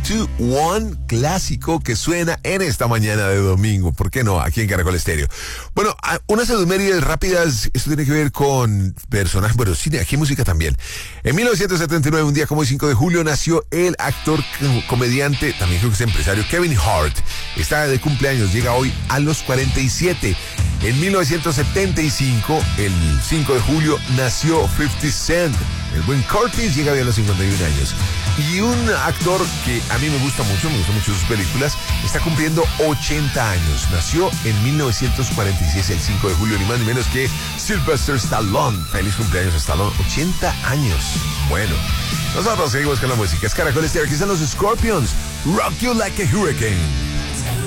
3, 2, 1, clásico que suena en esta mañana de domingo. ¿Por qué no? Aquí en Caracol Estéreo. Bueno, unas efemérides rápidas. Esto tiene que ver con personajes, bueno, cine, aquí música también. En 1979, un día como el 5 de julio, nació el actor, comediante, también creo que es empresario, Kevin Hart. Está de cumpleaños, llega hoy a los 47. En 1975, el 5 de julio, nació 50 Cent. El buen Curtis llega hoy a los 51 años. Y un actor que a mí me gustan mucho sus películas, está cumpliendo 80 años. Nació en 1946, el 5 de julio, ni más ni menos que Sylvester Stallone. Feliz cumpleaños, Stallone. 80 años. Bueno, nosotros seguimos con la música. Es Caracol Estéreo. Aquí están los Scorpions. Rock You Like a Hurricane.